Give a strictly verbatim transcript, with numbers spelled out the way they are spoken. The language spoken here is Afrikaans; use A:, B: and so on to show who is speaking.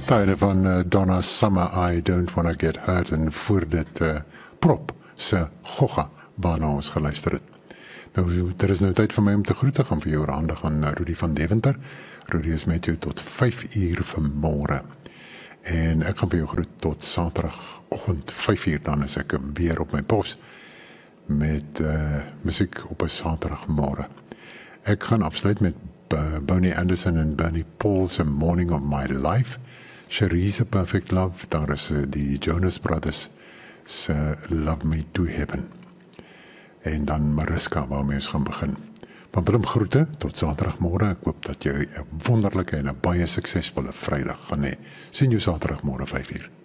A: Tuine van uh, Donna Summer, I Don't Wanna Get Hurt, en voor dit uh, Prop se Gogga, waarna ons geluister het. Nou, er is nou tyd vir my om te groete, gaan vir jou aandag aan Rudy van Deventer. Rudy is met jou tot vyf uur vanmôre. En ek gaan vir jou groet tot Saterdagoggend vyf uur, dan is ek weer op my pos met uh, musiek op 'n Saterdagmôre. Ek gaan afsluit met Bonnie Anderson en Bernie Paul's A Morning of My Life, Cherie's A Perfect Love, daar is die Jonas Brothers se Love Me to Heaven. En dan Mariska, waarmee ons gaan begin. Van Willem groete, tot Saterdagmôre. Ek hoop dat jy 'n wonderlike en 'n baie suksesvolle Vrydag gaan hê. Sien jou Saterdagmôre vyf uur.